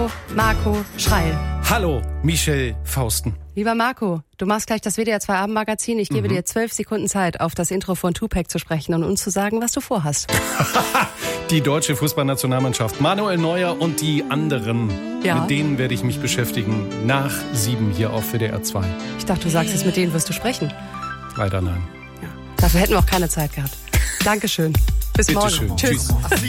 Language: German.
Marco Schreil. Hallo, Michel Fausten. Lieber Marco, du machst gleich das WDR 2 Abendmagazin. Ich gebe dir 12 Sekunden Zeit, auf das Intro von Tupac zu sprechen und uns zu sagen, was du vorhast. Die deutsche Fußballnationalmannschaft, Manuel Neuer und die anderen. Ja. Mit denen werde ich mich beschäftigen. Nach 7 hier auf WDR 2. Ich dachte, du sagst es, mit denen wirst du sprechen. Leider nein. Ja. Dafür hätten wir auch keine Zeit gehabt. Dankeschön. Bis Bitte morgen. schön. Tschüss. Tschüss.